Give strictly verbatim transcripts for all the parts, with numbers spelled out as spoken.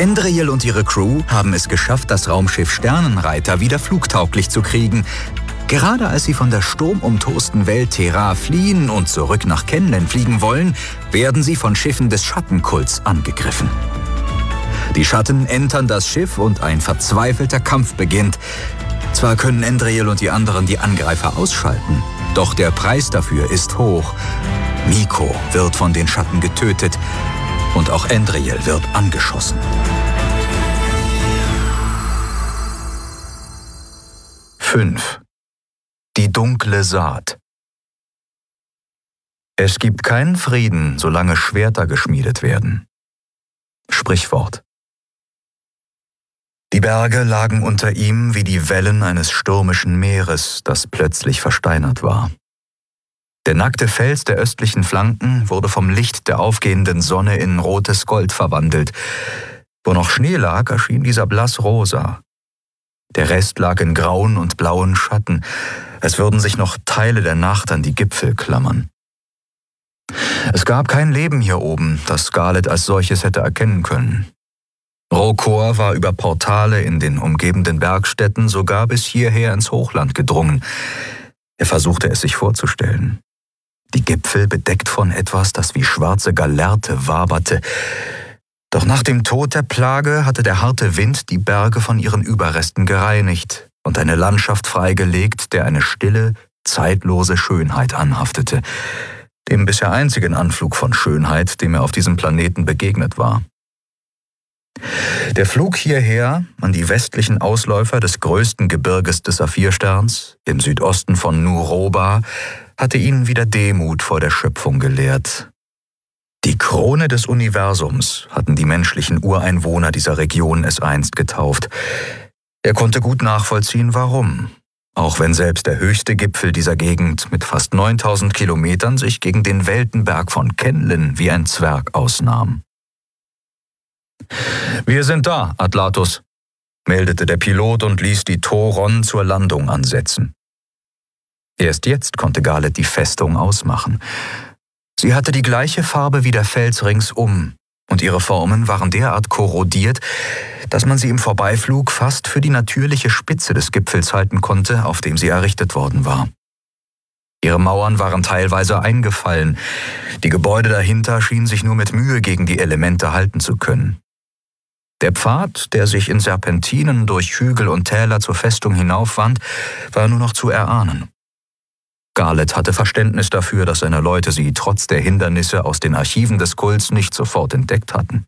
Endriyel und ihre Crew haben es geschafft, das Raumschiff Sternenreiter wieder flugtauglich zu kriegen. Gerade als sie von der sturmumtosten Welt Terra fliehen und zurück nach Kenlen fliegen wollen, werden sie von Schiffen des Schattenkults angegriffen. Die Schatten entern das Schiff und ein verzweifelter Kampf beginnt. Zwar können Endriyel und die anderen die Angreifer ausschalten, doch der Preis dafür ist hoch. Miko wird von den Schatten getötet und auch Endriyel wird angeschossen. fünf. Die dunkle Saat. Es gibt keinen Frieden, solange Schwerter geschmiedet werden. Sprichwort. Die Berge lagen unter ihm wie die Wellen eines stürmischen Meeres, das plötzlich versteinert war. Der nackte Fels der östlichen Flanken wurde vom Licht der aufgehenden Sonne in rotes Gold verwandelt. Wo noch Schnee lag, erschien dieser blassrosa. Der Rest lag in grauen und blauen Schatten, als würden sich noch Teile der Nacht an die Gipfel klammern. Es gab kein Leben hier oben, das Scarlett als solches hätte erkennen können. Rokor war über Portale in den umgebenden Bergstätten sogar bis hierher ins Hochland gedrungen. Er versuchte es sich vorzustellen. Die Gipfel bedeckt von etwas, das wie schwarze Gallerte waberte. Doch nach dem Tod der Plage hatte der harte Wind die Berge von ihren Überresten gereinigt und eine Landschaft freigelegt, der eine stille, zeitlose Schönheit anhaftete. Dem bisher einzigen Anflug von Schönheit, dem er auf diesem Planeten begegnet war. Der Flug hierher, an die westlichen Ausläufer des größten Gebirges des Saphirsterns, im Südosten von Nuroba, hatte ihnen wieder Demut vor der Schöpfung gelehrt. Die Krone des Universums hatten die menschlichen Ureinwohner dieser Region es einst getauft. Er konnte gut nachvollziehen, warum, auch wenn selbst der höchste Gipfel dieser Gegend mit fast neuntausend Kilometern sich gegen den Weltenberg von Kenlen wie ein Zwerg ausnahm. »Wir sind da, Atlatus«, meldete der Pilot und ließ die Thoron zur Landung ansetzen. Erst jetzt konnte Garlett die Festung ausmachen. Sie hatte die gleiche Farbe wie der Fels ringsum, und ihre Formen waren derart korrodiert, dass man sie im Vorbeiflug fast für die natürliche Spitze des Gipfels halten konnte, auf dem sie errichtet worden war. Ihre Mauern waren teilweise eingefallen, die Gebäude dahinter schienen sich nur mit Mühe gegen die Elemente halten zu können. Der Pfad, der sich in Serpentinen durch Hügel und Täler zur Festung hinaufwand, war nur noch zu erahnen. Garlett hatte Verständnis dafür, dass seine Leute sie trotz der Hindernisse aus den Archiven des Kults nicht sofort entdeckt hatten.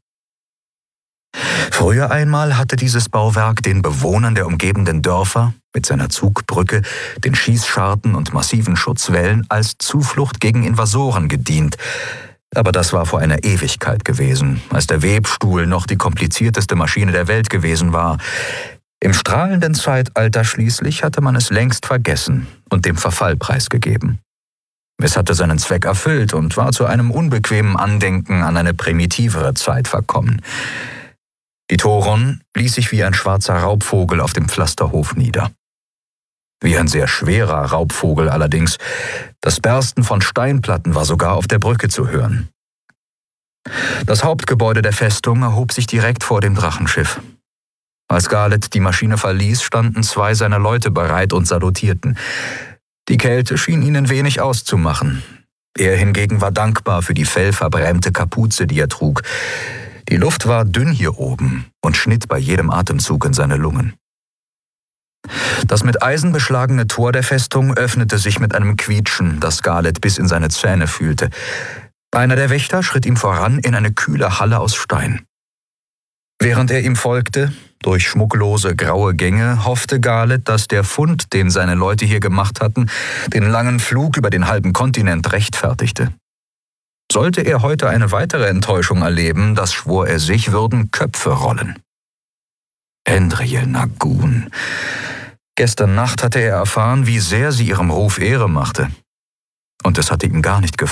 Früher einmal hatte dieses Bauwerk den Bewohnern der umgebenden Dörfer mit seiner Zugbrücke, den Schießscharten und massiven Schutzwällen als Zuflucht gegen Invasoren gedient. Aber das war vor einer Ewigkeit gewesen, als der Webstuhl noch die komplizierteste Maschine der Welt gewesen war. Im strahlenden Zeitalter schließlich hatte man es längst vergessen und dem Verfall preisgegeben. Es hatte seinen Zweck erfüllt und war zu einem unbequemen Andenken an eine primitivere Zeit verkommen. Die Thoron ließ sich wie ein schwarzer Raubvogel auf dem Pflasterhof nieder. Wie ein sehr schwerer Raubvogel allerdings. Das Bersten von Steinplatten war sogar auf der Brücke zu hören. Das Hauptgebäude der Festung erhob sich direkt vor dem Drachenschiff. Als Garlett die Maschine verließ, standen zwei seiner Leute bereit und salutierten. Die Kälte schien ihnen wenig auszumachen. Er hingegen war dankbar für die fellverbrämte Kapuze, die er trug. Die Luft war dünn hier oben und schnitt bei jedem Atemzug in seine Lungen. Das mit Eisen beschlagene Tor der Festung öffnete sich mit einem Quietschen, das Garlett bis in seine Zähne fühlte. Einer der Wächter schritt ihm voran in eine kühle Halle aus Stein. Während er ihm folgte, durch schmucklose graue Gänge, hoffte Garlett, dass der Fund, den seine Leute hier gemacht hatten, den langen Flug über den halben Kontinent rechtfertigte. Sollte er heute eine weitere Enttäuschung erleben, das schwor er sich, würden Köpfe rollen. Endriyel Nagun. Gestern Nacht hatte er erfahren, wie sehr sie ihrem Ruf Ehre machte. Und es hatte ihm gar nicht gefallen.